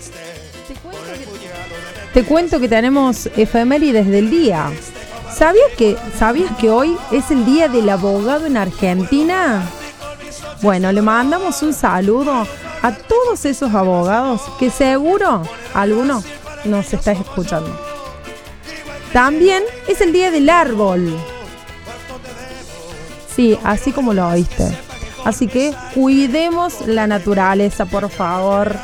Te cuento que tenemos efemérides del día. ¿Sabías que hoy es el día del abogado en Argentina? Bueno, le mandamos un saludo a todos esos abogados que seguro alguno nos está escuchando. También es el día del árbol. Sí, así como lo oíste. Así que cuidemos la naturaleza, por favor.